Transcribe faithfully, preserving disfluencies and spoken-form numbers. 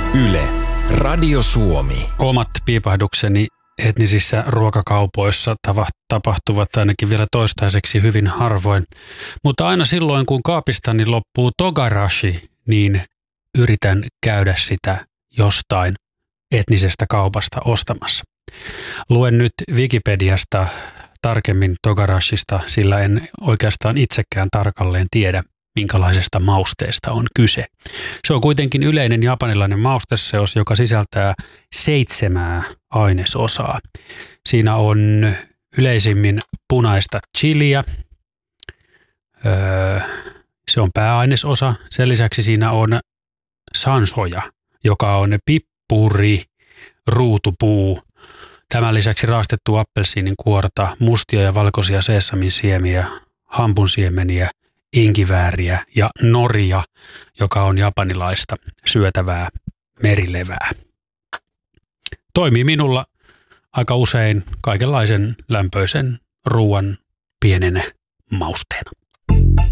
Yle, Radio Suomi. Omat piipahdukseni etnisissä ruokakaupoissa tapahtuvat ainakin vielä toistaiseksi hyvin harvoin. Mutta aina silloin, kun kaapistani loppuu togarashi, niin yritän käydä sitä jostain etnisestä kaupasta ostamassa. Luen nyt Wikipediasta tarkemmin togarashista, sillä en oikeastaan itsekään tarkalleen tiedä, minkälaisesta mausteesta on kyse. Se on kuitenkin yleinen japanilainen mausteseos, joka sisältää seitsemää ainesosaa. Siinä on yleisimmin punaista chiliä. Öö, se on pääainesosa. Sen lisäksi siinä on sansoja, joka on pippuri, ruutupuu. Tämän lisäksi raastettu appelsiinin kuorta, mustia ja valkoisia seesamin siemiä, hampunsiemeniä, inkivääriä ja noria, joka on japanilaista syötävää merilevää. Toimii minulla aika usein kaikenlaisen lämpöisen ruoan pienenä mausteena.